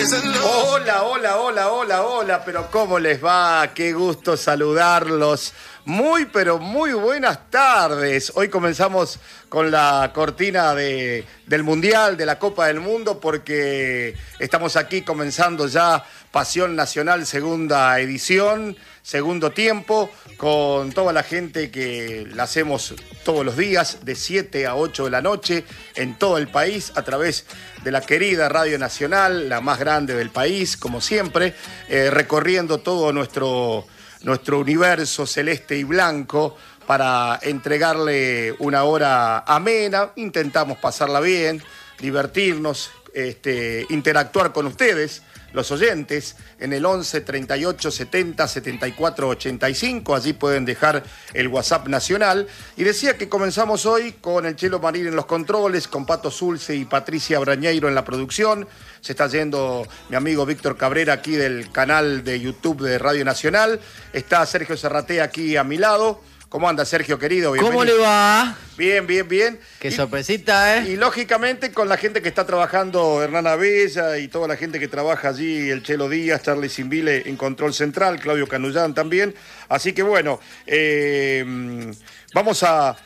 Hola, hola, hola, hola, hola, pero ¿cómo les va? Qué gusto saludarlos. Muy, pero muy buenas tardes. Hoy comenzamos con la cortina del Mundial, de la Copa del Mundo, porque estamos aquí comenzando ya Pasión Nacional, segunda edición, segundo tiempo, con toda la gente que la hacemos todos los días, de 7 a 8 de la noche, en todo el país, a través de la querida Radio Nacional, la más grande del país, como siempre, recorriendo todo nuestro universo celeste y blanco para entregarle una hora amena. Intentamos pasarla bien, divertirnos, interactuar con ustedes, los oyentes, en el 11 38 70 74 85. Allí pueden dejar el WhatsApp nacional. Y decía que comenzamos hoy con el Chelo Marín en los controles, con Pato Zulce y Patricia Brañeiro en la producción. Se está yendo mi amigo Víctor Cabrera aquí del canal de YouTube de Radio Nacional. Está Sergio Serratea aquí a mi lado. ¿Cómo anda, Sergio, querido? Bienvenido. ¿Cómo le va? Bien, bien, bien. Qué sorpresita, ¿eh? Y lógicamente con la gente que está trabajando, Hernán Abella y toda la gente que trabaja allí, el Chelo Díaz, Charlie Simbile en Control Central, Claudio Canullán también. Así que bueno, vamos a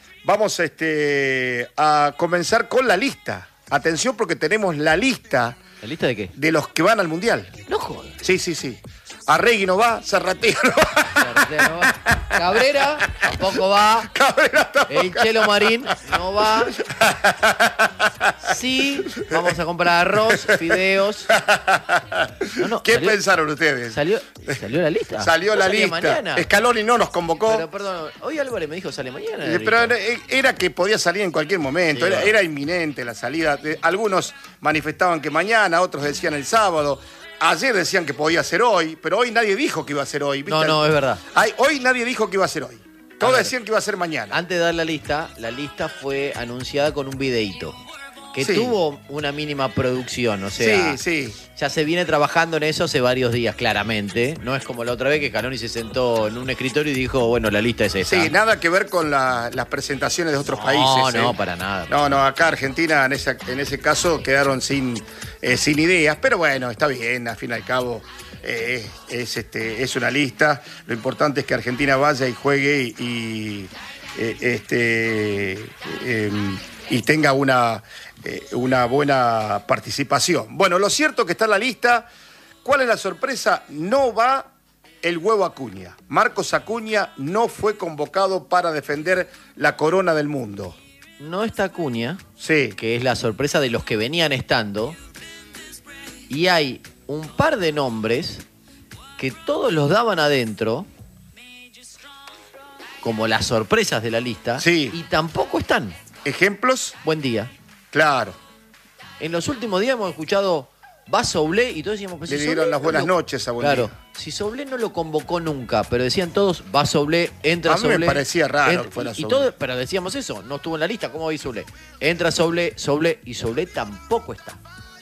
comenzar con la lista. Atención porque tenemos la lista. ¿La lista de qué? De los que van al Mundial. No jodas. Sí, sí, sí. Arregui no va, Serratea no va. Serratea no va. Cabrera tampoco va. Cabrera tampoco. El Chelo Marín no va. Sí, vamos a comprar arroz, fideos. ¿Qué pensaron ustedes? ¿Salió la lista? Salió la lista. Mañana. Scaloni no nos convocó. Pero perdón, hoy Álvarez me dijo sale mañana. Pero era que podía salir en cualquier momento. Sí, era inminente la salida. Algunos manifestaban que mañana, otros decían el sábado. Ayer decían que podía ser hoy, pero hoy nadie dijo que iba a ser hoy. ¿Viste? No, es verdad. Hoy nadie dijo que iba a ser hoy. Todos decían que iba a ser mañana. Antes de dar la lista fue anunciada con un videíto que tuvo una mínima producción, o sea, ya se viene trabajando en eso hace varios días, claramente. No es como la otra vez que Scaloni se sentó en un escritorio y dijo, bueno, la lista es esta. Sí, nada que ver con las presentaciones de otros países. No, para nada. No, acá Argentina en ese caso quedaron sin ideas, pero bueno, está bien, al fin y al cabo es una lista. Lo importante es que Argentina vaya y juegue y tenga una buena participación. Bueno, lo cierto que está en la lista. ¿Cuál es la sorpresa? No va el Huevo Acuña. Marcos Acuña no fue convocado para defender la corona del mundo. No está Acuña, sí, que es la sorpresa de los que venían estando. Y hay un par de nombres que todos los daban adentro, como las sorpresas de la lista, sí, y tampoco están. ¿Ejemplos? Buen día. Claro. En los últimos días hemos escuchado va Soblé y todos decíamos... Pues, le dieron las buenas noches a Buen Día. Claro, si Soblé no lo convocó nunca, pero decían todos, va Soblé, entra Soblé. A mí me parecía raro que fuera Soblé. Pero decíamos eso, no estuvo en la lista, ¿cómo va Soblé? Entra Soblé y Soblé tampoco está.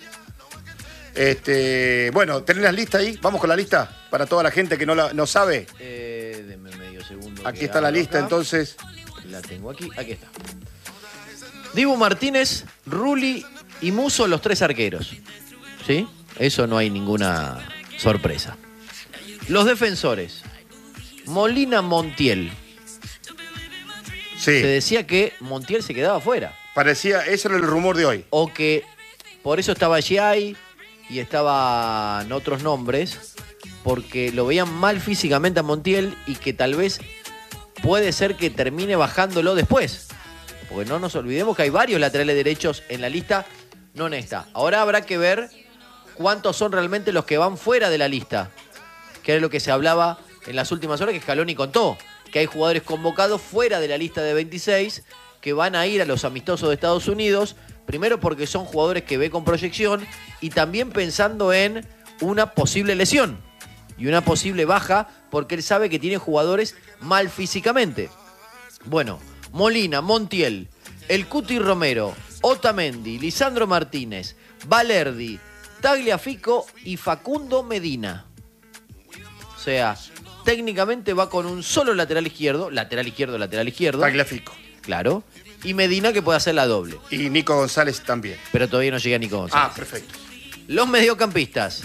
Bueno, ¿tenés la lista ahí? Vamos con la lista para toda la gente que no sabe. Deme medio segundo. Aquí está la lista, entonces. La tengo aquí está. Dibu Martínez, Rulli y Musso, los tres arqueros. ¿Sí? Eso no hay ninguna sorpresa. Los defensores. Molina, Montiel. Sí. Se decía que Montiel se quedaba fuera. Parecía, ese era el rumor de hoy. O que por eso estaba Giai y estaban otros nombres, porque lo veían mal físicamente a Montiel y que tal vez puede ser que termine bajándolo después. Porque no nos olvidemos que hay varios laterales derechos en la lista, no en esta. Ahora habrá que ver cuántos son realmente los que van fuera de la lista, que era lo que se hablaba en las últimas horas, que Scaloni contó, que hay jugadores convocados fuera de la lista de 26 que van a ir a los amistosos de Estados Unidos, primero porque son jugadores que ve con proyección y también pensando en una posible lesión y una posible baja, porque él sabe que tiene jugadores mal físicamente. Bueno, Molina, Montiel, El Cuti Romero, Otamendi, Lisandro Martínez, Valerdi, Tagliafico y Facundo Medina. O sea, técnicamente va con un solo lateral izquierdo. Tagliafico. Claro. Y Medina, que puede hacer la doble. Y Nico González también. Pero todavía no llega Nico González. Ah, perfecto. Los mediocampistas: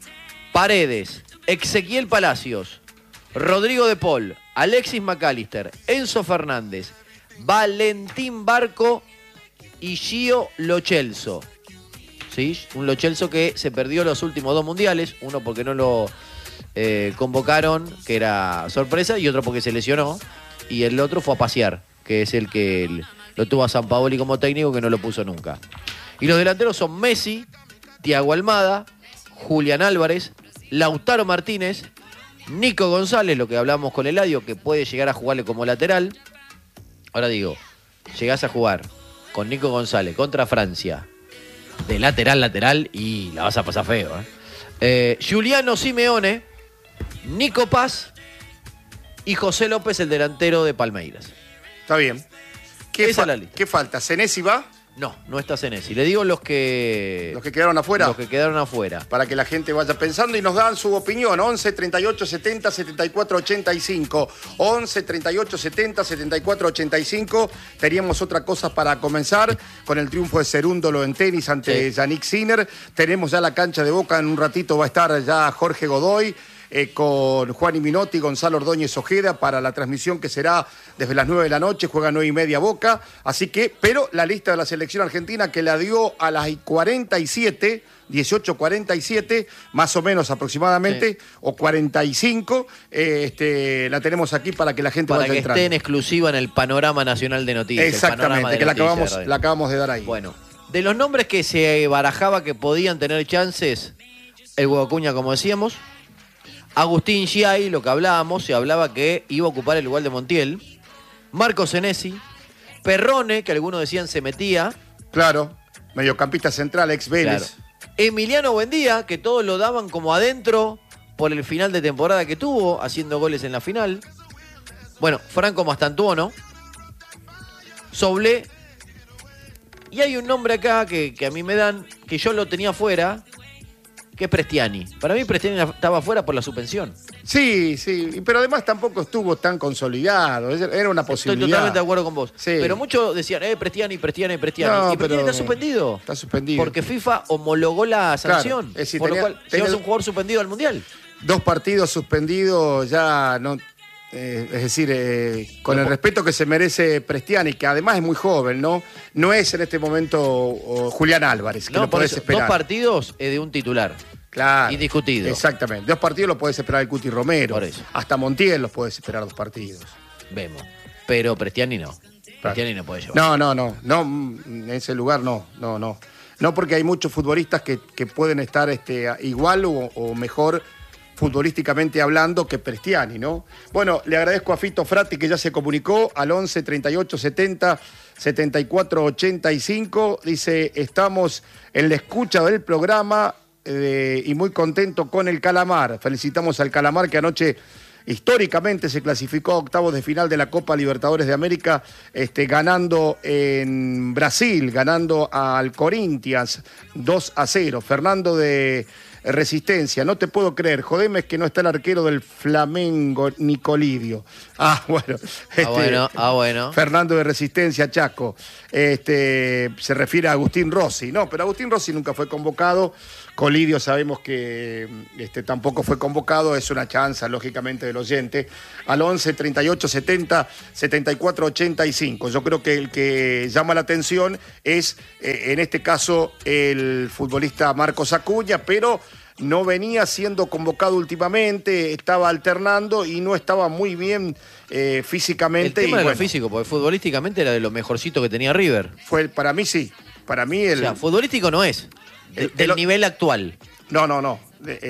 Paredes, Ezequiel Palacios, Rodrigo de Paul, Alexis McAllister, Enzo Fernández, Valentín Barco y Gio Lo Celso. ¿Sí? Un Lo Celso que se perdió los últimos 2 mundiales, uno porque no lo convocaron, que era sorpresa, y otro porque se lesionó, y el otro fue a pasear, que es el que lo tuvo a Sampaoli como técnico, que no lo puso nunca. Y los delanteros son Messi, Thiago Almada, Julián Álvarez, Lautaro Martínez, Nico González, lo que hablamos con Eladio, que puede llegar a jugarle como lateral. Ahora digo, llegás a jugar con Nico González contra Francia, de lateral, y la vas a pasar feo. Giuliano Simeone, Nico Paz y José López, el delantero de Palmeiras. Está bien. Esa es la lista. ¿Qué falta? ¿Senesi va? No, no está Senesi. Le digo los que quedaron afuera. Los que quedaron afuera. Para que la gente vaya pensando y nos dan su opinión. 11 38 70 74 85. 11 38 70 74 85. Teníamos otra cosa para comenzar con el triunfo de Cerúndolo en tenis ante Yannick Sinner. Tenemos ya la cancha de Boca. En un ratito va a estar ya Jorge Godoy. Con Juan Minotti y Gonzalo Ordóñez Ojeda para la transmisión que será desde las 9 de la noche, juega 9:30 Boca, así que, pero la lista de la selección argentina que la dio a las 47, 18:47, más o menos aproximadamente, o 45, la tenemos aquí para que la gente para vaya que entrando. esté en exclusiva en el panorama nacional de noticias. Exactamente, que la acabamos de dar ahí. Bueno, de los nombres que se barajaba que podían tener chances, el Hugo Acuña, como decíamos, Agustín Giai, lo que hablábamos, se hablaba que iba a ocupar el lugar de Montiel, Marco Senesi, Perrone, que algunos decían se metía. Claro, mediocampista central, ex Vélez. Claro. Emiliano Buendía, que todos lo daban como adentro por el final de temporada que tuvo, haciendo goles en la final. Bueno, Franco Mastantuono, Soblé. Y hay un nombre acá que a mí me dan, que yo lo tenía fuera, que es Prestiani. Para mí Prestiani estaba fuera por la suspensión. Sí, pero además tampoco estuvo tan consolidado, era una posibilidad. Estoy totalmente de acuerdo con vos. Sí. Pero muchos decían, Prestiani. No, y Prestiani está suspendido. Está suspendido. Porque FIFA homologó la sanción. Claro, es decir, por lo cual llevas un jugador suspendido al Mundial. 2 partidos suspendidos ya no... es decir, con el respeto que se merece Prestiani, que además es muy joven, ¿no? No es en este momento Julián Álvarez, que No, lo podés esperar. 2 partidos de un titular. Claro. Indiscutido. Exactamente. 2 partidos los podés esperar el Cuti Romero. Por eso. Hasta Montiel los podés esperar 2 partidos. Vemos. Pero Prestiani no. Claro. Prestiani no puede llevar. No, en ese lugar no. No, porque hay muchos futbolistas que pueden estar igual o mejor futbolísticamente hablando que Prestiani, ¿no? Bueno, le agradezco a Fito Frati que ya se comunicó al 11 38 70 74 85. Dice, estamos en la escucha del programa y muy contento con el Calamar. Felicitamos al Calamar que anoche históricamente se clasificó a octavos de final de la Copa Libertadores de América, ganando en Brasil, ganando al Corinthians 2-0. Fernando de Resistencia, no te puedo creer, jodeme, es que no está el arquero del Flamengo, Nicolidio. Bueno. Fernando de Resistencia, Chaco. Se refiere a Agustín Rossi. No, pero Agustín Rossi nunca fue convocado. Colidio sabemos que tampoco fue convocado, es una chanza, lógicamente, del oyente. Al 11 38 70 74 85. Yo creo que el que llama la atención es, en este caso, el futbolista Marcos Acuña, pero no venía siendo convocado últimamente, estaba alternando y no estaba muy bien físicamente. El tema de lo físico, porque futbolísticamente era de lo mejorcito que tenía River. Para mí sí. Para mí O sea, futbolístico no es. Del nivel actual. No.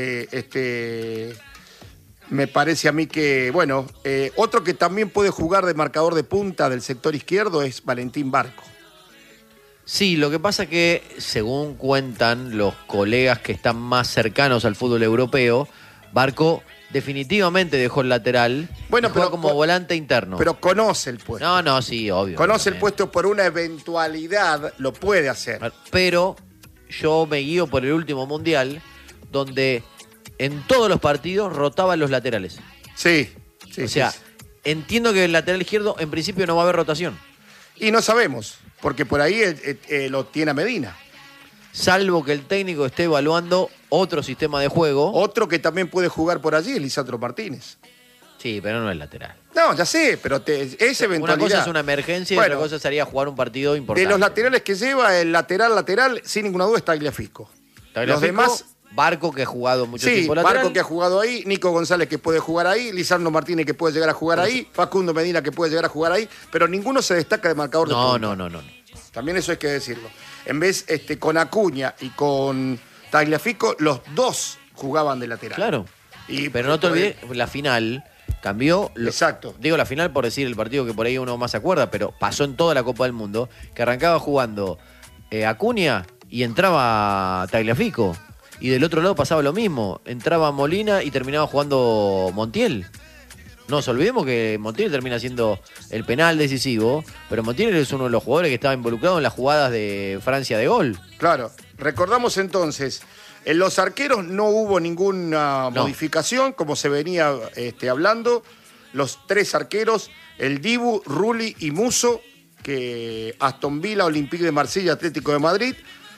Me parece a mí que, otro que también puede jugar de marcador de punta del sector izquierdo es Valentín Barco. Sí, lo que pasa que, según cuentan los colegas que están más cercanos al fútbol europeo, Barco definitivamente dejó el lateral y juega como volante interno. Pero conoce el puesto. No, sí, obvio. Conoce el puesto por una eventualidad, lo puede hacer. Pero yo me guío por el último mundial, donde en todos los partidos rotaban los laterales. Sí. O sea, entiendo que el lateral izquierdo en principio no va a haber rotación. Y no sabemos, porque por ahí lo tiene a Medina. salvo que el técnico esté evaluando otro sistema de juego. Otro que también puede jugar por allí es Lisandro Martínez. Sí, pero no es lateral. No, ya sé, pero es eventualidad. Una cosa es una emergencia y otra cosa sería jugar un partido importante. De los laterales que lleva, el lateral, sin ninguna duda, es Tagliafico. Los demás... Barco, que ha jugado mucho tiempo lateral. Barco, que ha jugado ahí, Nico González, que puede jugar ahí, Lisandro Martínez, que puede llegar a jugar ahí, Facundo Medina, que puede llegar a jugar ahí, pero ninguno se destaca de marcador de punta. No. También eso hay que decirlo. En vez, con Acuña y con Tagliafico, los dos jugaban de lateral. Claro. Pero no te olvides, la final cambió. Exacto. Digo la final por decir el partido que por ahí uno más se acuerda, pero pasó en toda la Copa del Mundo, que arrancaba jugando Acuña y entraba Tagliafico. Y del otro lado pasaba lo mismo. Entraba Molina y terminaba jugando Montiel. No nos olvidemos que Montiel termina siendo el penal decisivo, pero Montiel es uno de los jugadores que estaba involucrado en las jugadas de Francia de gol. Claro. Recordamos entonces, en los arqueros no hubo ninguna modificación, como se venía hablando. Los tres arqueros, el Dibu, Rulli y Musso, que Aston Villa, Olympique de Marsella, Atlético de Madrid.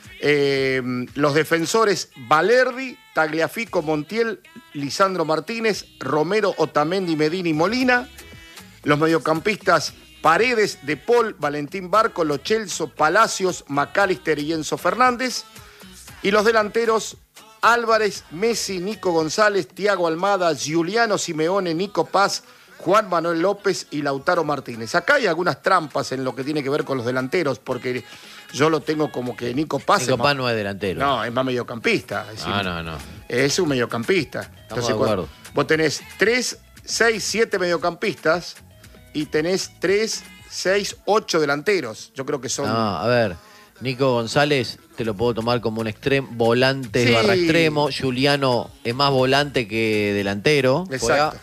Los defensores Valerdi, Tagliafico, Montiel, Lisandro Martínez, Romero, Otamendi, Medina y Molina. Los mediocampistas Paredes, De Paul, Valentín Barco, Lo Celso, Palacios, McAllister y Enzo Fernández. Y los delanteros Álvarez, Messi, Nico González, Thiago Almada, Giuliano Simeone, Nico Paz, Juan Manuel López y Lautaro Martínez. Acá hay algunas trampas en lo que tiene que ver con los delanteros, porque yo lo tengo como que Nico Paz... Nico Paz no es delantero. No, es más mediocampista. Es decir, no. Es un mediocampista. Estamos de acuerdo. Vos tenés 3, 6, 7 mediocampistas y tenés 3, 6, 8 delanteros. Yo creo que son... No, a ver, Nico González te lo puedo tomar como un extremo, volante barra extremo. Giuliano es más volante que delantero. Exacto.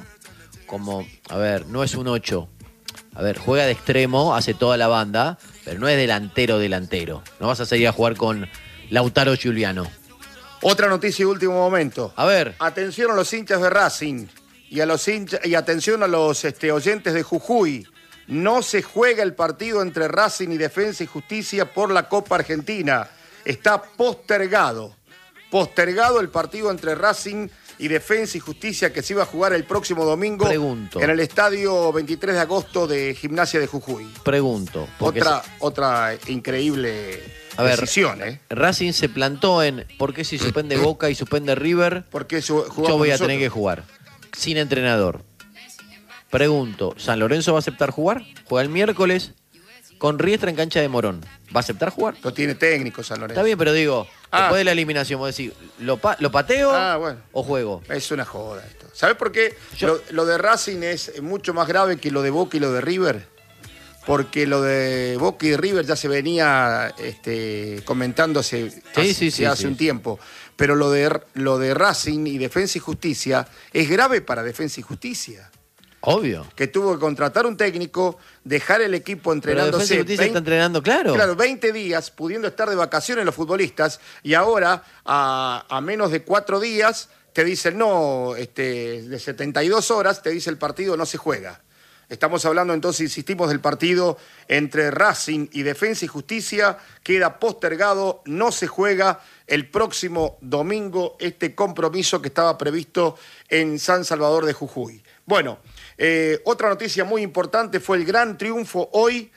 Como, a ver, no es un 8. A ver, juega de extremo, hace toda la banda, pero no es delantero. No vas a salir a jugar con Lautaro Giuliano. Otra noticia de último momento. A ver. Atención a los hinchas de Racing y atención a los oyentes de Jujuy. No se juega el partido entre Racing y Defensa y Justicia por la Copa Argentina. Está postergado. Postergado el partido entre Racing y Defensa y Justicia, que se iba a jugar el próximo domingo. Pregunto. En el estadio 23 de agosto de Gimnasia de Jujuy. Pregunto. Otra increíble decisión, Racing se plantó en ¿por qué si suspende Boca y suspende River? Porque yo voy a tener que jugar sin entrenador. Pregunto, ¿San Lorenzo va a aceptar jugar? Juega el miércoles con Riestra en cancha de Morón. ¿Va a aceptar jugar? No tiene técnico San Lorenzo. Está bien, pero digo, después de la eliminación, vos decís, ¿lo pateo o juego? Es una joda esto. ¿Sabés por qué? Lo de Racing es mucho más grave que lo de Boca y lo de River. Porque lo de Boca y River ya se venía comentándose hace un tiempo. Pero lo de Racing y Defensa y Justicia es grave para Defensa y Justicia. Obvio. Que tuvo que contratar un técnico, dejar el equipo entrenándose. Pero Defensa y Justicia está entrenando, claro. Claro, 20 días, pudiendo estar de vacaciones los futbolistas, y ahora, a menos de 4 días, te dicen, no, de 72 horas, te dice el partido no se juega. Estamos hablando entonces, insistimos, del partido entre Racing y Defensa y Justicia, queda postergado, no se juega el próximo domingo este compromiso que estaba previsto en San Salvador de Jujuy. Bueno, otra noticia muy importante fue el gran triunfo hoy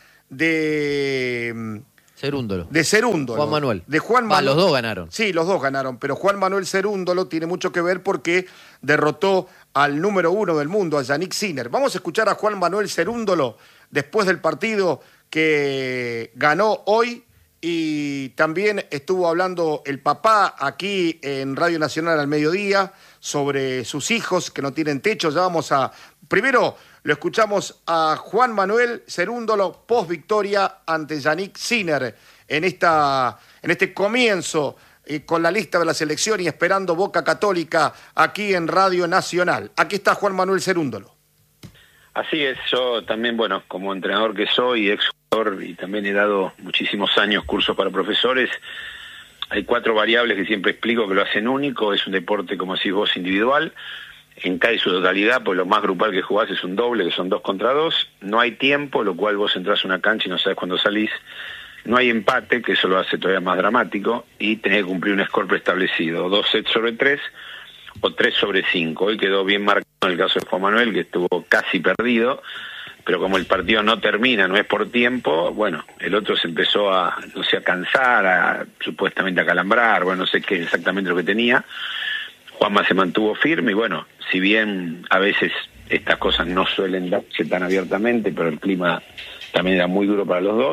de Cerúndolo. De Cerúndolo. Juan Manuel. De Juan Manuel. Los dos ganaron. Sí, los dos ganaron, pero Juan Manuel Cerúndolo tiene mucho que ver porque derrotó al número 1 del mundo, a Yannick Sinner. Vamos a escuchar a Juan Manuel Cerúndolo después del partido que ganó hoy, y también estuvo hablando el papá aquí en Radio Nacional al mediodía sobre sus hijos que no tienen techo. Ya vamos a... Primero lo escuchamos a Juan Manuel Cerúndolo post victoria ante Yannick Sinner en este comienzo con la lista de la selección y esperando Boca Católica aquí en Radio Nacional. Aquí está Juan Manuel Cerúndolo. Así es, yo también, bueno, como entrenador que soy, exjugador, y también he dado muchísimos años cursos para profesores, hay 4 variables que siempre explico que lo hacen único. Es un deporte, como decís vos, individual, en casi su totalidad, pues lo más grupal que jugás es un doble, que son 2 contra 2. No hay tiempo, lo cual vos entrás a una cancha y no sabes cuándo salís. no hay empate, que eso lo hace todavía más dramático, y tenés que cumplir un score preestablecido, 2 sets sobre 3 o 3 sobre 5. Hoy quedó bien marcado en el caso de Juan Manuel, que estuvo casi perdido, pero como el partido no termina, no es por tiempo, bueno, el otro se empezó a cansar, supuestamente a calambrar, bueno, no sé qué exactamente lo que tenía. Juanma se mantuvo firme y bueno, si bien a veces estas cosas no suelen darse tan abiertamente, pero el clima también era muy duro para los dos,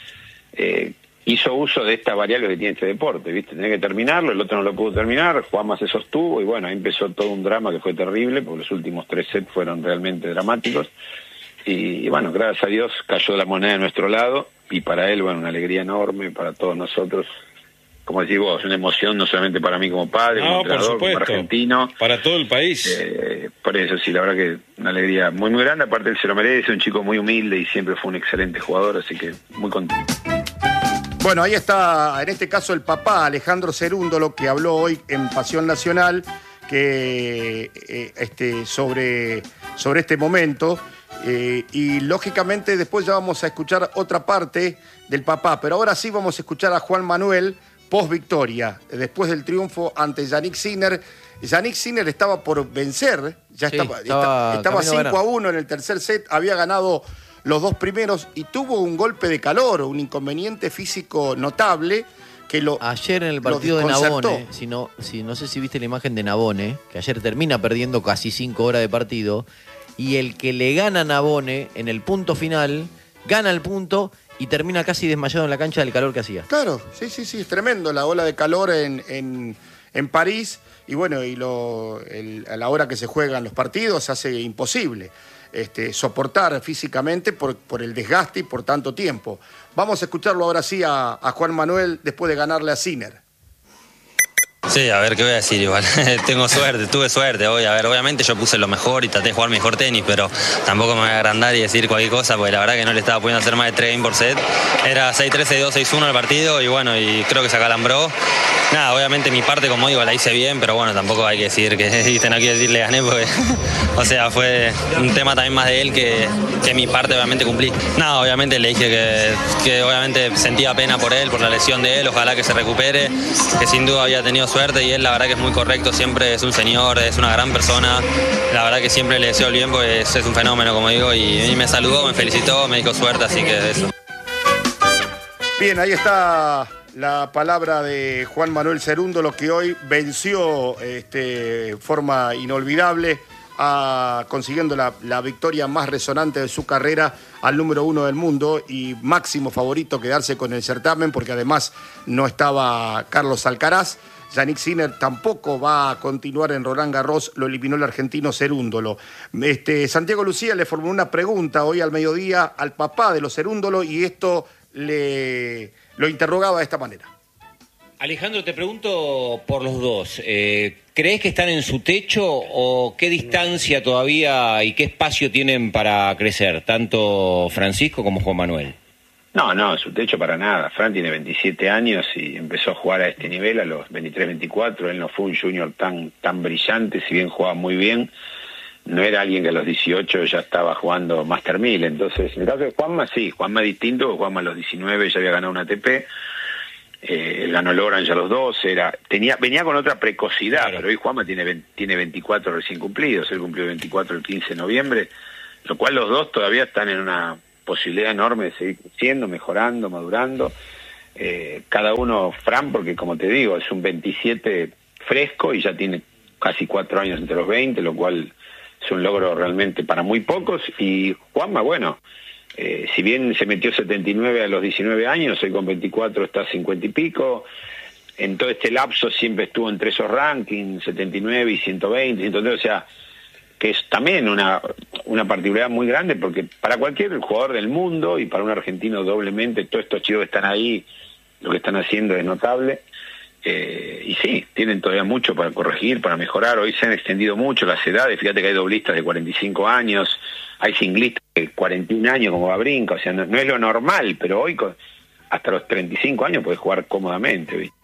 hizo uso de esta variable que tiene este deporte, ¿viste? Tenía que terminarlo, el otro no lo pudo terminar, Juanma se sostuvo y bueno, ahí empezó todo un drama que fue terrible, porque los últimos 3 sets fueron realmente dramáticos. Y bueno, gracias a Dios cayó la moneda de nuestro lado y para él, bueno, una alegría enorme, para todos nosotros, como decís vos, una emoción no solamente para mí como padre, como entrenador, como argentino. Para todo el país. Por eso sí, la verdad que una alegría muy muy grande, aparte él se lo merece, un chico muy humilde y siempre fue un excelente jugador, así que muy contento. Bueno, ahí está, en este caso el papá, Alejandro Cerúndolo, que habló hoy en Pasión Nacional que sobre este momento. Y lógicamente después ya vamos a escuchar otra parte del papá, pero ahora sí vamos a escuchar a Juan Manuel post victoria, después del triunfo ante Yannick Sinner. Yannick Sinner estaba por vencer, ya sí, estaba 5-1 en el tercer set, había ganado los 2 primeros y tuvo un golpe de calor, un inconveniente físico notable que ayer en el partido de Navone, no sé si viste la imagen de Navone, que ayer termina perdiendo casi 5 horas de partido. Y el que le gana a Navone en el punto final, gana el punto y termina casi desmayado en la cancha del calor que hacía. Claro, sí, es tremendo la ola de calor en París. Y bueno, a la hora que se juegan los partidos se hace imposible soportar físicamente por el desgaste y por tanto tiempo. Vamos a escucharlo ahora sí a Juan Manuel después de ganarle a Sinner. Sí, a ver, ¿qué voy a decir? Igual, tuve suerte hoy. A ver, obviamente yo puse lo mejor y traté de jugar mejor tenis, pero tampoco me voy a agrandar y decir cualquier cosa, porque la verdad que no le estaba pudiendo hacer más de 3 games por set. Era 6-3, 6-2, 6-1 el partido y bueno, y creo que se acalambró. Nada, obviamente mi parte, como digo, la hice bien, pero bueno, tampoco hay que decir que, viste, no quiero decir le gané, porque, o sea, fue un tema también más de él que mi parte obviamente cumplí. Nada, obviamente le dije que obviamente sentía pena por él, por la lesión de él, ojalá que se recupere, que sin duda había tenido suerte y él la verdad que es muy correcto, siempre es un señor, es una gran persona, la verdad que siempre le deseo el bien porque es un fenómeno, como digo, y me saludó, me felicitó, me dijo suerte, así que eso. Bien, ahí está la palabra de Juan Manuel Cerúndolo, que hoy venció forma inolvidable, consiguiendo la victoria más resonante de su carrera al número 1 del mundo y máximo favorito quedarse con el certamen, porque además no estaba Carlos Alcaraz. Yannick Sinner tampoco va a continuar en Roland Garros, lo eliminó el argentino Cerúndolo. Santiago Lucía le formuló una pregunta hoy al mediodía al papá de los Cerúndolo y esto lo interrogaba de esta manera. Alejandro, te pregunto por los dos. ¿Crees que están en su techo o qué distancia todavía y qué espacio tienen para crecer, tanto Francisco como Juan Manuel? No, su techo para nada. Fran tiene 27 años y empezó a jugar a este nivel a los 23, 24. Él no fue un junior tan brillante, si bien jugaba muy bien. No era alguien que a los 18 ya estaba jugando Master 1000. Entonces, en el caso de Juanma, sí. Juanma es distinto. Juanma a los 19 ya había ganado una ATP. Él ganó Loran ya a los 12. Venía con otra precocidad, claro. Pero hoy Juanma tiene 24 recién cumplidos. Él cumplió 24 el 15 de noviembre. Lo cual los dos todavía están en una posibilidad enorme de seguir creciendo, mejorando, madurando. Cada uno, Fran, porque como te digo, es un 27 fresco y ya tiene casi 4 años entre los 20, lo cual es un logro realmente para muy pocos. Y Juanma, bueno, si bien se metió 79 a los 19 años, hoy con 24 está a 50 y pico. En todo este lapso siempre estuvo entre esos rankings, 79 y 120, 130, o sea, que es también una particularidad muy grande, porque para cualquier jugador del mundo y para un argentino doblemente, todos estos chicos que están ahí, lo que están haciendo es notable. Y sí, tienen todavía mucho para corregir, para mejorar. Hoy se han extendido mucho las edades. Fíjate que hay doblistas de 45 años, hay singlistas de 41 años como Wawrinka. O sea, no es lo normal, pero hoy hasta los 35 años podés jugar cómodamente, ¿viste?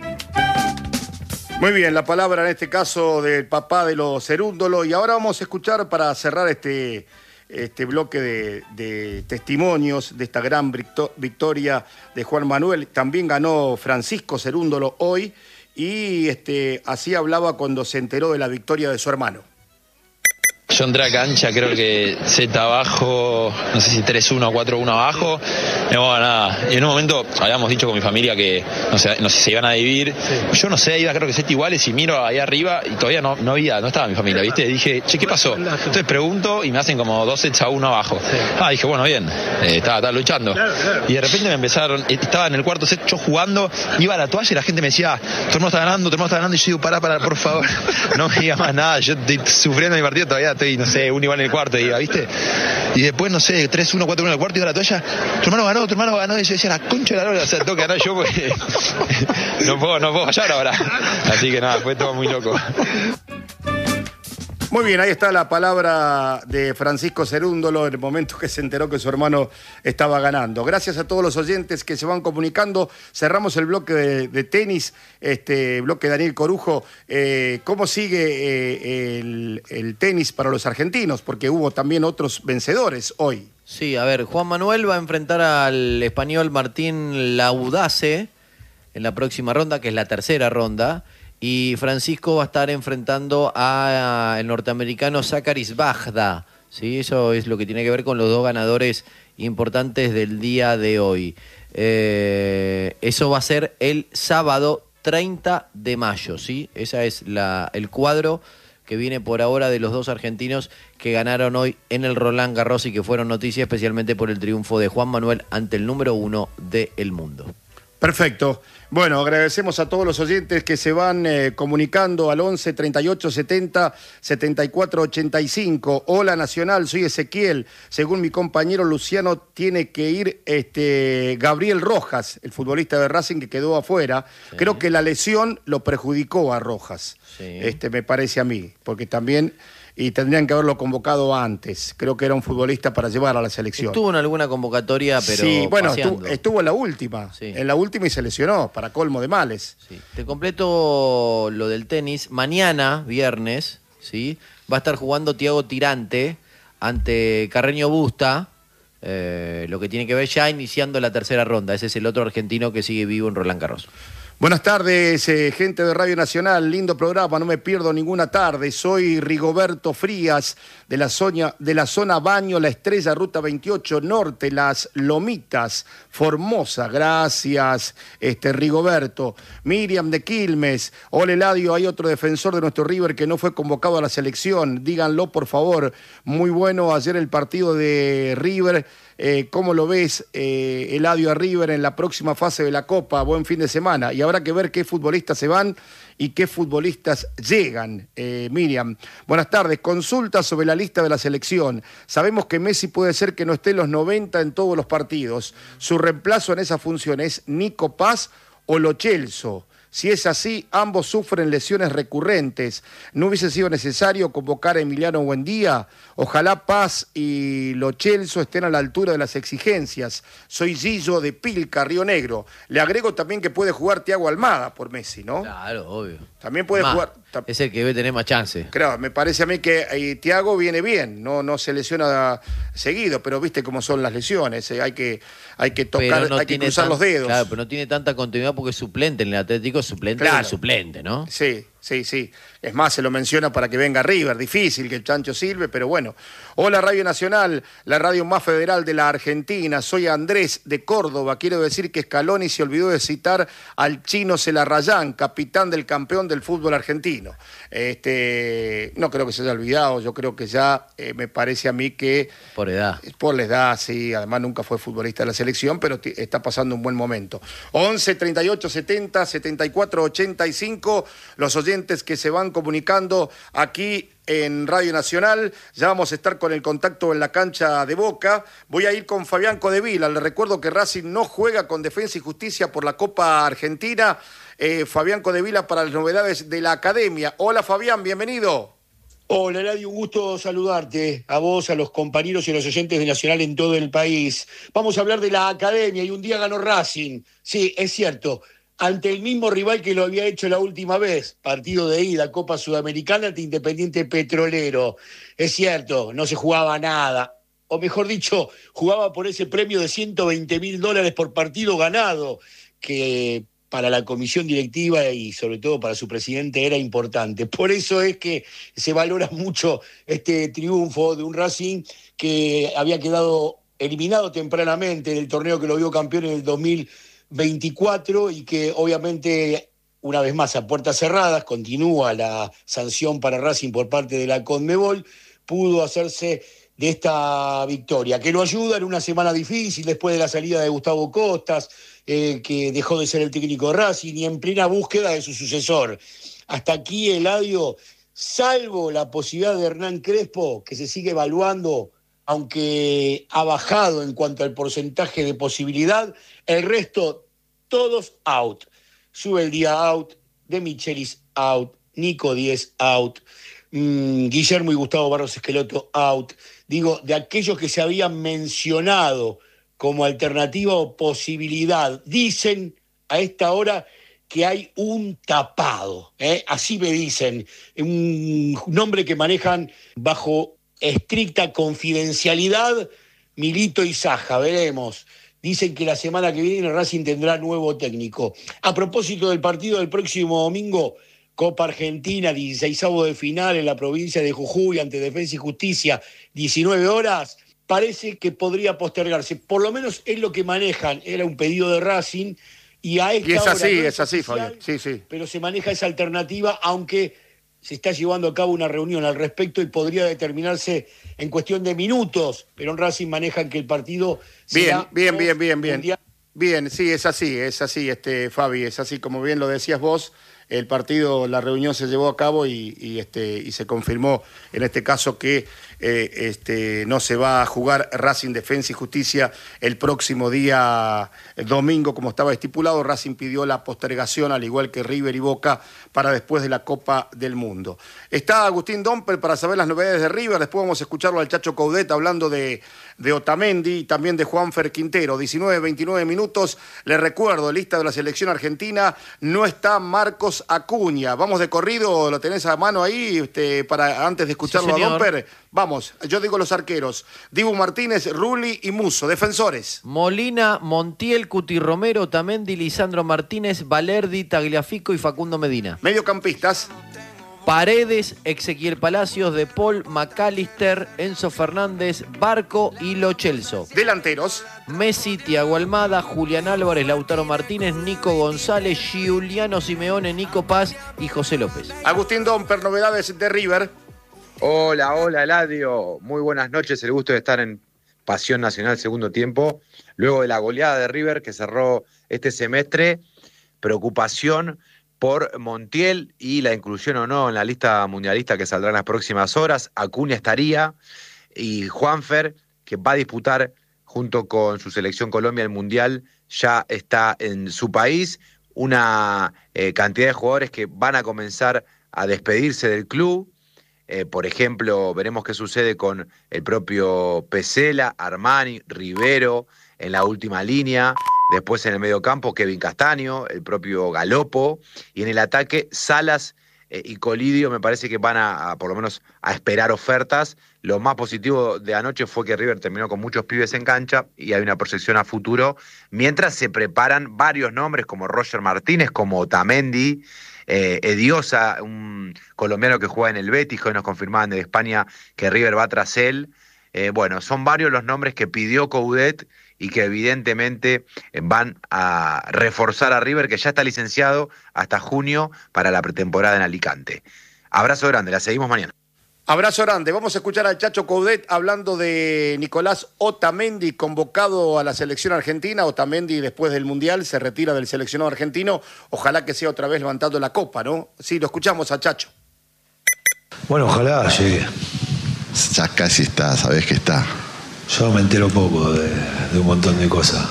Muy bien, la palabra en este caso del papá de los Cerúndolo. Y ahora vamos a escuchar, para cerrar este este bloque de testimonios de esta gran victoria de Juan Manuel. También ganó Francisco Cerúndolo hoy y así hablaba cuando se enteró de la victoria de su hermano. Yo entré a cancha, creo que Z abajo, no sé si 3-1 o 4-1 abajo. Y bueno, nada. Y en un momento habíamos dicho con mi familia que no sé si se iban a dividir. Sí. Yo no sé, iba creo que Z iguales y miro ahí arriba y todavía no estaba mi familia, ¿viste? Y dije, che, ¿qué pasó? Entonces pregunto y me hacen como 2-1 abajo. Dije, bueno, bien, estaba luchando. Claro. Y de repente me empezaron, estaba en el cuarto set yo jugando, iba a la toalla y la gente me decía, tu hermano está ganando, y yo digo, pará, por favor, no me digas más nada, yo estoy sufriendo mi partido todavía. Estoy, no sé, uno igual en el cuarto, ¿viste? Y después, no sé, 3-1, 4-1 en el cuarto, y a la toalla, tu hermano ganó, y yo decía, la concha de la lora, o sea, tengo que ganar yo porque no puedo fallar ahora. Así que nada, fue todo muy loco. Muy bien, ahí está la palabra de Francisco Cerúndolo en el momento que se enteró que su hermano estaba ganando. Gracias a todos los oyentes que se van comunicando. Cerramos el bloque de tenis, bloque de Daniel Corujo. ¿Cómo sigue el tenis para los argentinos? Porque hubo también otros vencedores hoy. Sí, a ver, Juan Manuel va a enfrentar al español Martín Laudace en la próxima ronda, que es la tercera ronda. Y Francisco va a estar enfrentando al norteamericano Zaccharis Bajda. ¿Sí? Eso es lo que tiene que ver con los dos ganadores importantes del día de hoy. Eso va a ser el sábado 30 de mayo. ¿Sí? Ese es el cuadro que viene por ahora de los dos argentinos que ganaron hoy en el Roland Garros y que fueron noticia especialmente por el triunfo de Juan Manuel ante el número 1 del mundo. Perfecto. Bueno, agradecemos a todos los oyentes que se van comunicando al 11 38 70 74 85. Hola Nacional, soy Ezequiel. Según mi compañero Luciano, tiene que ir Gabriel Rojas, el futbolista de Racing que quedó afuera. Sí. Creo que la lesión lo perjudicó a Rojas, sí. Me parece a mí, porque también... Y tendrían que haberlo convocado antes. Creo que era un futbolista para llevar a la selección. Estuvo en alguna convocatoria, pero sí, bueno, estuvo en la última. Sí. En la última y se lesionó, para colmo de males. Sí. Te completo lo del tenis. Mañana, viernes, ¿sí? Va a estar jugando Thiago Tirante ante Carreño Busta. Lo que tiene que ver ya iniciando la tercera ronda. Ese es el otro argentino que sigue vivo en Roland Garros. Buenas tardes, gente de Radio Nacional, lindo programa, no me pierdo ninguna tarde. Soy Rigoberto Frías, de la zona Baño, La Estrella, Ruta 28 Norte, Las Lomitas, Formosa. Gracias, Rigoberto. Miriam de Quilmes, hola Eladio, hay otro defensor de nuestro River que no fue convocado a la selección, díganlo por favor. Muy bueno ayer el partido de River. ¿Cómo lo ves, Eladio, a River en la próxima fase de la Copa? Buen fin de semana. Y habrá que ver qué futbolistas se van y qué futbolistas llegan. Miriam, buenas tardes. Consulta sobre la lista de la selección. Sabemos que Messi puede ser que no esté en los 90 en todos los partidos. Su reemplazo en esa función es Nico Paz o Lo Celso. Si es así, ambos sufren lesiones recurrentes. ¿No hubiese sido necesario convocar a Emiliano Buendía? Ojalá Paz y Lo Celso estén a la altura de las exigencias. Soy Gillo de Pilca, Río Negro. Le agrego también que puede jugar Thiago Almada por Messi, ¿no? Claro, obvio. También puede jugar. Es el que debe tener más chance. Claro, me parece a mí que Thiago viene bien, no se lesiona seguido, pero viste cómo son las lesiones, hay que tocar, hay que cruzar los dedos. Claro, pero no tiene tanta continuidad porque es suplente en el Atlético, suplente del suplente, ¿no? Sí. Es más, se lo menciona para que venga River. Difícil que el chancho sirve, pero bueno. Hola Radio Nacional, la radio más federal de la Argentina. Soy Andrés de Córdoba. Quiero decir que Scaloni se olvidó de citar al Chino Celarrayán, capitán del campeón del fútbol argentino. No creo que se haya olvidado. Yo creo que ya me parece a mí que... Por edad. Por la edad, sí. Además nunca fue futbolista de la selección, pero está pasando un buen momento. 11 38 70 74 85. Los oyentes que se van comunicando aquí en Radio Nacional. Ya vamos a estar con el contacto en la cancha de Boca. Voy a ir con Fabián Codevila. Le recuerdo que Racing no juega con Defensa y Justicia por la Copa Argentina. Fabián Codevila para las novedades de la Academia. Hola Fabián, bienvenido. Hola, Eladio, un gusto saludarte, a vos, a los compañeros y a los oyentes de Nacional en todo el país. Vamos a hablar de la Academia y un día ganó Racing. Sí, es cierto. ante el mismo rival que lo había hecho la última vez, partido de ida, Copa Sudamericana ante Independiente Petrolero. Es cierto, no se jugaba nada, o mejor dicho, jugaba por ese premio de $120.000 por partido ganado, que para la comisión directiva y sobre todo para su presidente era importante. Por eso es que se valora mucho este triunfo de un Racing que había quedado eliminado tempranamente del torneo que lo vio campeón en el 2024 y que obviamente, una vez más a puertas cerradas, continúa la sanción para Racing por parte de la Conmebol, pudo hacerse de esta victoria, que lo ayuda en una semana difícil después de la salida de Gustavo Costas, que dejó de ser el técnico de Racing y en plena búsqueda de su sucesor. Hasta aquí, Eladio, salvo la posibilidad de Hernán Crespo, que se sigue evaluando, aunque ha bajado en cuanto al porcentaje de posibilidad, el resto, todos out. Sube el día out, De Michelis out, Nico Díez out, Guillermo y Gustavo Barros Esqueloto out. Digo, de aquellos que se habían mencionado como alternativa o posibilidad, dicen a esta hora que hay un tapado, así me dicen, un nombre que manejan bajo estricta confidencialidad, Milito y Saja, veremos. Dicen que la semana que viene Racing tendrá nuevo técnico. A propósito del partido del próximo domingo, Copa Argentina, 16avo de final en la provincia de Jujuy ante Defensa y Justicia, 19 horas, parece que podría postergarse. Por lo menos es lo que manejan. Era un pedido de Racing y a esta hora no es así, Fabián. Sí. Pero se maneja esa alternativa, aunque se está llevando a cabo una reunión al respecto y podría determinarse en cuestión de minutos, pero en Racing manejan que el partido Bien. Bien, sí, es así, Fabi, es así, como bien lo decías vos, el partido, la reunión se llevó a cabo y se confirmó en este caso que no se va a jugar Racing Defensa y Justicia el próximo día domingo como estaba estipulado. Racing pidió la postergación, al igual que River y Boca, para después de la Copa del Mundo. Está Agustín Domper para saber las novedades de River, después vamos a escucharlo al Chacho Coudet hablando de Otamendi y también de Juanfer Quintero. 19-29 minutos, les recuerdo, lista de la selección argentina, no está Marcos Acuña. Vamos de corrido, lo tenés a mano ahí, para antes de escucharlo, sí, a Domper. Vamos, yo digo los arqueros: Dibu Martínez, Rulli y Musso. Defensores: Molina, Montiel, Cuti Romero, Otamendi, Lisandro Martínez, Valerdi, Tagliafico y Facundo Medina. Mediocampistas: Paredes, Ezequiel Palacios, De Paul, McAllister, Enzo Fernández, Barco y Lo Celso. Delanteros: Messi, Thiago Almada, Julián Álvarez, Lautaro Martínez, Nico González, Giuliano Simeone, Nico Paz y José López. Agustín Domper, novedades de River. Hola, Eladio. Muy buenas noches. El gusto de estar en Pasión Nacional segundo tiempo. Luego de la goleada de River que cerró este semestre, preocupación por Montiel y la inclusión o no en la lista mundialista que saldrá en las próximas horas. Acuña estaría y Juanfer, que va a disputar junto con su selección Colombia el Mundial, ya está en su país. Una cantidad de jugadores que van a comenzar a despedirse del club. Por ejemplo, veremos qué sucede con el propio Pesela, Armani, Rivero en la última línea. Después en el mediocampo, Kevin Castaño, el propio Galopo. Y en el ataque, Salas y Colidio me parece que van a por lo menos a esperar ofertas. Lo más positivo de anoche fue que River terminó con muchos pibes en cancha y hay una proyección a futuro. Mientras se preparan varios nombres como Roger Martínez, como Otamendi, Ediosa, un colombiano que juega en el Betis, que hoy nos confirmaban de España que River va tras él. Bueno, son varios los nombres que pidió Coudet y que evidentemente van a reforzar a River, que ya está licenciado hasta junio para la pretemporada en Alicante. Abrazo grande, la seguimos mañana. Abrazo grande. Vamos a escuchar al Chacho Coudet hablando de Nicolás Otamendi, convocado a la selección argentina. Otamendi, después del Mundial, se retira del seleccionado argentino. Ojalá que sea otra vez levantando la copa, ¿no? Sí, lo escuchamos a Chacho. Bueno, ojalá llegue. Ya casi está, sabés que está. Yo me entero poco de un montón de cosas.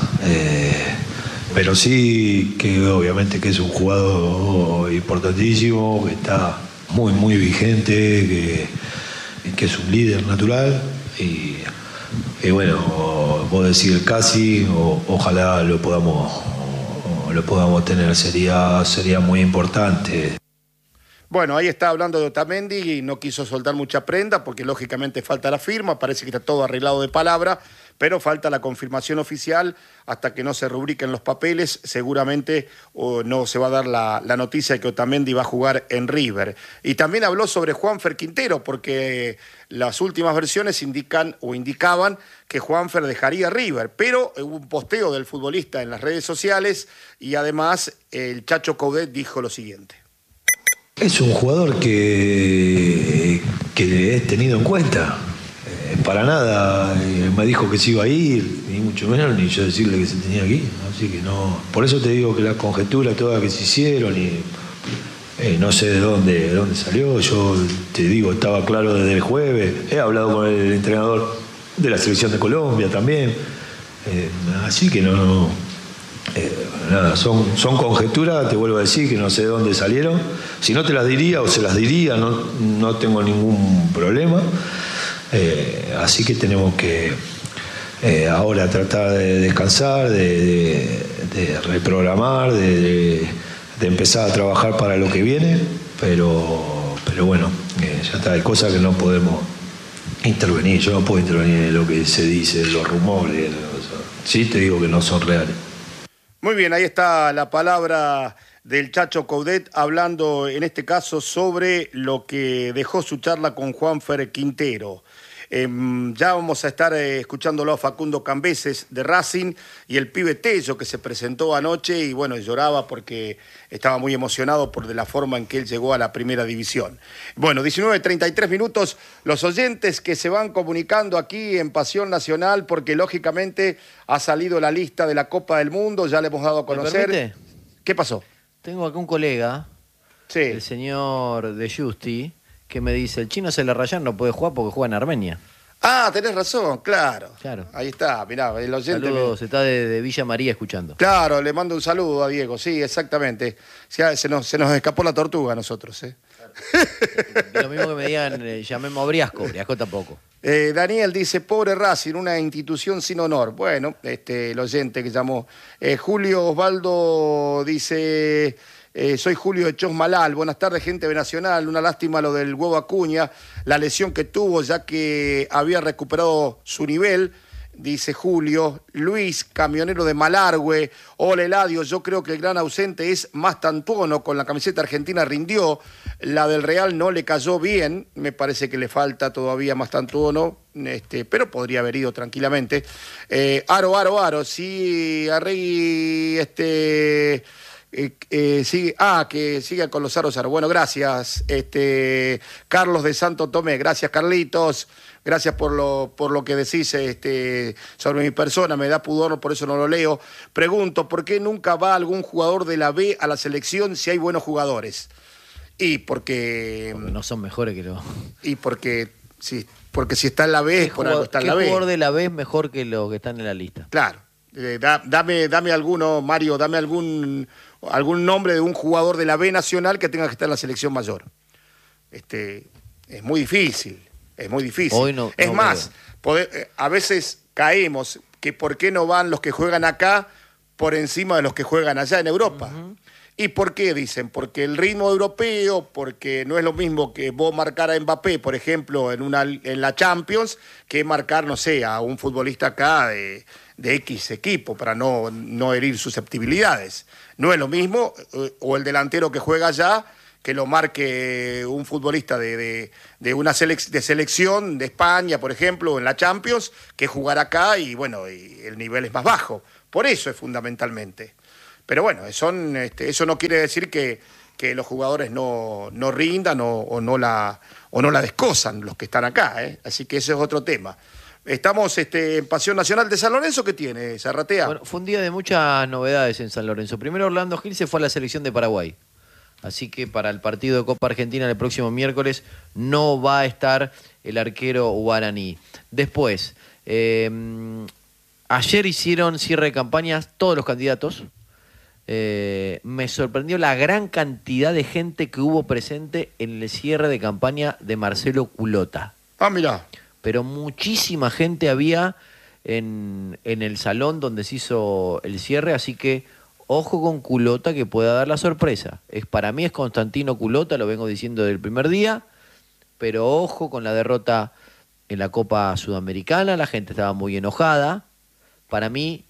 Pero sí que obviamente que es un jugador importantísimo, que está muy, muy vigente, que es un líder natural. Y bueno, vos decís casi, ojalá lo podamos podamos tener. Sería muy importante. Bueno, ahí está hablando de Otamendi y no quiso soltar mucha prenda porque lógicamente falta la firma, parece que está todo arreglado de palabra, pero falta la confirmación oficial. Hasta que no se rubriquen los papeles, seguramente no se va a dar la noticia de que Otamendi va a jugar en River. Y también habló sobre Juanfer Quintero, porque las últimas versiones indicaban que Juanfer dejaría River, pero hubo un posteo del futbolista en las redes sociales y además el Chacho Coudet dijo lo siguiente. Es un jugador que es tenido en cuenta. Para nada me dijo que se iba a ir, ni mucho menos, ni yo decirle que se tenía que ir. Así que no. Por eso te digo que las conjeturas todas que se hicieron y no sé de dónde salió. Yo te digo, estaba claro desde el jueves. He hablado con el entrenador de la selección de Colombia también. Así que no. Nada, son conjeturas, te vuelvo a decir que no sé de dónde salieron. Si no te las diría o se las diría, no tengo ningún problema. Así que tenemos que ahora tratar de descansar, de reprogramar, de empezar a trabajar para lo que viene, pero bueno, ya está, hay cosas que no podemos intervenir. Yo no puedo intervenir en lo que se dice, los rumores, sí te digo que no son reales. Muy bien, ahí está la palabra del Chacho Coudet hablando en este caso sobre lo que dejó su charla con Juanfer Quintero. Ya vamos a estar escuchándolo a Facundo Cambeses de Racing y el pibe Tello que se presentó anoche y bueno, lloraba porque estaba muy emocionado por de la forma en que él llegó a la primera división. Bueno, 19:33 minutos, los oyentes que se van comunicando aquí en Pasión Nacional porque lógicamente ha salido la lista de la Copa del Mundo, ya le hemos dado a conocer. ¿Me permite? ¿Qué pasó? Tengo acá un colega, sí, el señor de Justi, que me dice, el chino Celarrayán no puede jugar porque juega en Armenia. Ah, tenés razón, claro. Claro. Ahí está, mirá, el oyente. Saludos, está de Villa María escuchando. Claro, le mando un saludo a Diego, sí, exactamente. Se nos escapó la tortuga a nosotros, ¿eh? Lo mismo que me digan, llamemos a Briasco tampoco. Daniel dice, pobre Racing, una institución sin honor. Bueno, el oyente que llamó. Julio Osvaldo dice... soy Julio de Chosmalal, buenas tardes gente de Nacional, una lástima lo del Huevo Acuña, la lesión que tuvo ya que había recuperado su nivel, dice Julio. Luis, camionero de Malargüe, hola Eladio, yo creo que el gran ausente es Mastantuono, con la camiseta argentina rindió, la del Real no le cayó bien, me parece que le falta todavía Mastantuono, pero podría haber ido tranquilamente. Aro, sí, Arregui, que siga con los aros. Bueno, gracias, Carlos de Santo Tomé, gracias Carlitos, gracias por lo que decís sobre mi persona, me da pudor, por eso no lo leo. Pregunto, ¿por qué nunca va algún jugador de la B a la selección si hay buenos jugadores? Y porque no son mejores que los... Y porque si está en la B es por algo está en la B. ¿Qué jugador de la B es mejor que los que están en la lista? Claro, dame alguno, Mario, dame algún nombre de un jugador de la B Nacional que tenga que estar en la selección mayor. Es muy difícil, Hoy no, es no más, a veces caemos que por qué no van los que juegan acá por encima de los que juegan allá en Europa. Uh-huh. ¿Y por qué dicen? Porque el ritmo europeo, porque no es lo mismo que vos marcar a Mbappé, por ejemplo, en la Champions, que marcar, no sé, a un futbolista acá de X equipo, para no herir susceptibilidades. No es lo mismo, o el delantero que juega allá, que lo marque un futbolista de una selección de España, por ejemplo, en la Champions, que jugar acá y bueno, y el nivel es más bajo. Por eso es fundamentalmente. Pero bueno, eso no quiere decir que los jugadores no rindan o no la descosan los que están acá, ¿eh? Así que ese es otro tema. Estamos en Pasión Nacional de San Lorenzo, ¿qué tiene, Zarratea? Bueno, fue un día de muchas novedades en San Lorenzo. Primero, Orlando Gil se fue a la selección de Paraguay. Así que para el partido de Copa Argentina el próximo miércoles no va a estar el arquero guaraní. Después, ayer hicieron cierre de campañas todos los candidatos. Me sorprendió la gran cantidad de gente que hubo presente en el cierre de campaña de Marcelo Culota. Ah, mirá. Pero muchísima gente había en el salón donde se hizo el cierre, así que ojo con Culota que pueda dar la sorpresa. Para mí es Constantino Culota, lo vengo diciendo desde el primer día, pero ojo con la derrota en la Copa Sudamericana, la gente estaba muy enojada. Para mí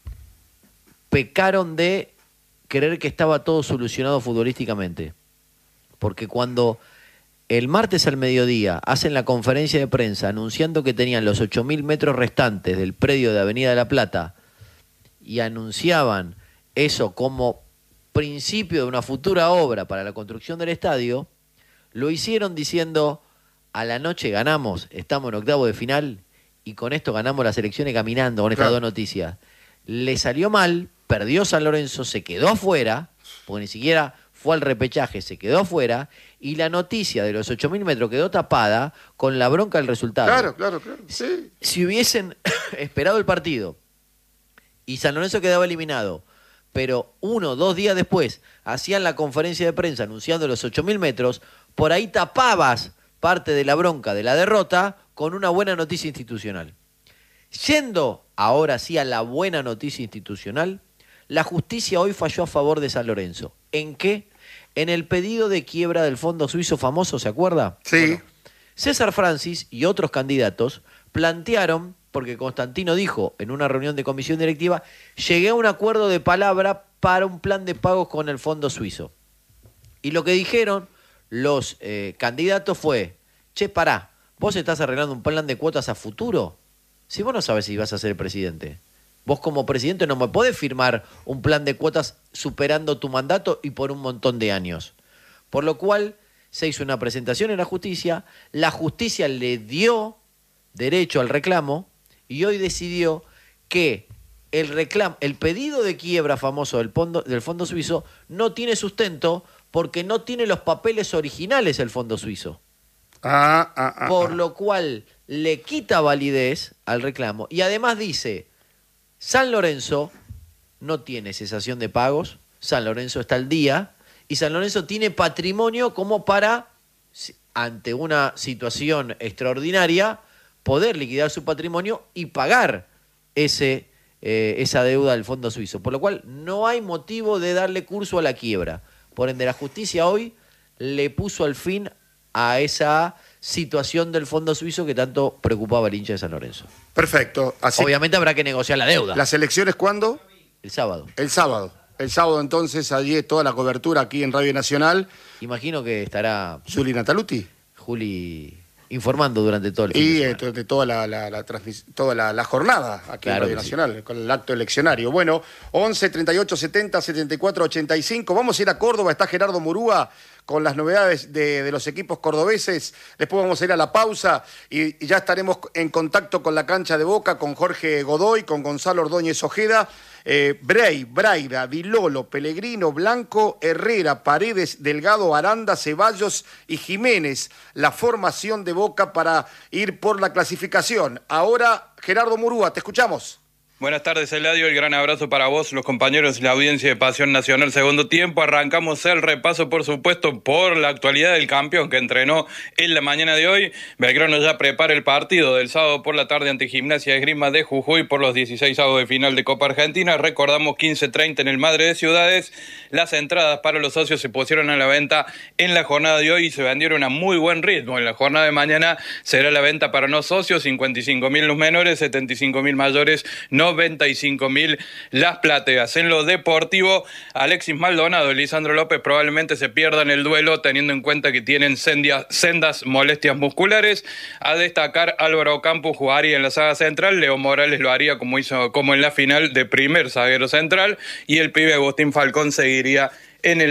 pecaron de creer que estaba todo solucionado futbolísticamente, porque cuando el martes al mediodía hacen la conferencia de prensa anunciando que tenían los 8.000 metros restantes del predio de Avenida de la Plata y anunciaban eso como principio de una futura obra para la construcción del estadio, lo hicieron diciendo: a la noche ganamos, estamos en octavo de final y con esto ganamos las elecciones caminando, con estas dos noticias. Le salió mal, perdió San Lorenzo, se quedó afuera, porque ni siquiera fue al repechaje, se quedó afuera, y la noticia de los 8.000 metros quedó tapada con la bronca del resultado. Claro, sí. Si hubiesen esperado el partido y San Lorenzo quedaba eliminado, pero 1 o 2 días después hacían la conferencia de prensa anunciando los 8.000 metros, por ahí tapabas parte de la bronca de la derrota con una buena noticia institucional. Yendo ahora sí a la buena noticia institucional, la justicia hoy falló a favor de San Lorenzo. ¿En qué? En el pedido de quiebra del fondo suizo famoso, ¿se acuerda? Sí. Bueno, César Francis y otros candidatos plantearon, porque Constantino dijo en una reunión de comisión directiva, llegué a un acuerdo de palabra para un plan de pagos con el fondo suizo. Y lo que dijeron los candidatos fue: che, pará, ¿vos estás arreglando un plan de cuotas a futuro? Si vos no sabés si vas a ser presidente. Vos como presidente no me podés firmar un plan de cuotas superando tu mandato y por un montón de años. Por lo cual se hizo una presentación en la justicia le dio derecho al reclamo y hoy decidió que el pedido de quiebra famoso del fondo suizo no tiene sustento porque no tiene los papeles originales el fondo suizo. Por lo cual le quita validez al reclamo y además dice: San Lorenzo no tiene cesación de pagos, San Lorenzo está al día y San Lorenzo tiene patrimonio como para, ante una situación extraordinaria, poder liquidar su patrimonio y pagar esa deuda del fondo suizo. Por lo cual no hay motivo de darle curso a la quiebra. Por ende, la justicia hoy le puso al fin a esa situación del fondo suizo que tanto preocupaba al hincha de San Lorenzo. Perfecto. Obviamente habrá que negociar la deuda. ¿Las elecciones cuándo? El sábado. El sábado, entonces, allí toda la cobertura aquí en Radio Nacional. Imagino que estará Juli Nataluti. Juli informando durante todo el fin Y de semana. de toda la jornada aquí en Radio Nacional, con el acto eleccionario. Bueno, 11 38 70 74 85. Vamos a ir a Córdoba, está Gerardo Murúa con las novedades de los equipos cordobeses. Después vamos a ir a la pausa y ya estaremos en contacto con la cancha de Boca, con Jorge Godoy, con Gonzalo Ordóñez Ojeda, Braida, Vilolo, Pellegrino, Blanco, Herrera, Paredes, Delgado, Aranda, Ceballos y Jiménez. La formación de Boca para ir por la clasificación. Ahora, Gerardo Murúa, te escuchamos. Buenas tardes, Eladio. El gran abrazo para vos, los compañeros y la audiencia de Pasión Nacional. Segundo tiempo, arrancamos el repaso, por supuesto, por la actualidad del campeón que entrenó en la mañana de hoy. Belgrano ya prepara el partido del sábado por la tarde ante Gimnasia de Esgrima de Jujuy por los 16avos de final de Copa Argentina. Recordamos 15:30 en el Madre de Ciudades. Las entradas para los socios se pusieron a la venta en la jornada de hoy y se vendieron a muy buen ritmo. En la jornada de mañana será la venta para no socios, 55.000 los menores, 75.000 mayores, 95.000 las plateas. En lo deportivo, Alexis Maldonado y Lisandro López probablemente se pierdan el duelo teniendo en cuenta que tienen sendas molestias musculares. A destacar, Álvaro Campos jugaría en la saga central, Leo Morales lo haría como en la final de primer zaguero central y el pibe Agustín Falcón seguiría en el